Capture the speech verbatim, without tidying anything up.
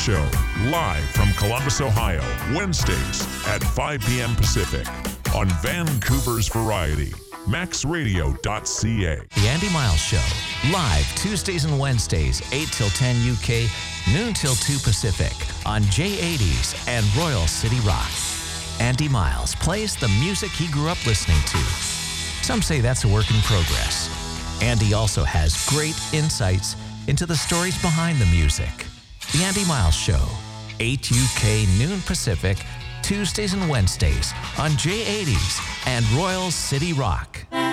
Show, live from Columbus, Ohio, Wednesdays at five p.m. Pacific on Vancouver's Variety, max radio dot c a. The Andy Miles Show, live Tuesdays and Wednesdays, eight till ten U K, noon till two Pacific, on J eighties and Royal City Rock. Andy Miles plays the music he grew up listening to. Some say that's a work in progress. Andy also has great insights into the stories behind the music. The Andy Miles Show, eight U K, noon Pacific, Tuesdays and Wednesdays on J eighties and Royal City Rock.